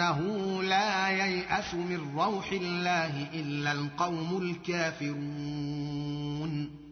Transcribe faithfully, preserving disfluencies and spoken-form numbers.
انه لا ييأس من روح الله الا القوم الكافرون